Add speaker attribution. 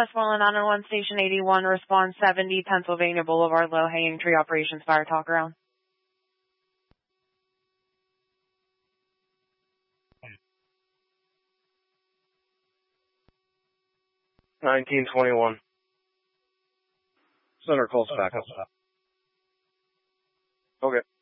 Speaker 1: Westmoreland 901 Station 81, response 70, Pennsylvania Boulevard, low hanging tree operations, fire talk around.
Speaker 2: 1921. Center calls back. Okay.